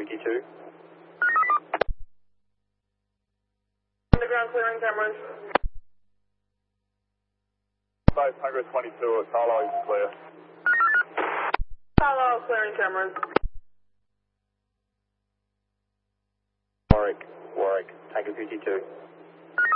52. Underground clearing cameras. Base Tango 22 at Carlisle is clear. Carlisle clearing cameras. Warwick, Tango 52.